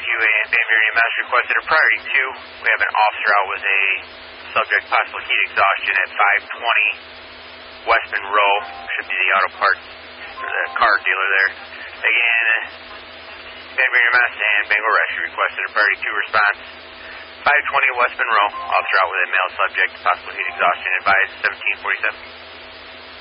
Rescue and Banbury EMS requested a priority 2. We have an officer out with a subject possible heat exhaustion at 520 Westman Row. Should be the auto parts or the car dealer there. Again, Banbury EMS and Bangor Rescue requested a priority 2 response. 520 Westman Row. Officer out with a male subject possible heat exhaustion. Advised 1747.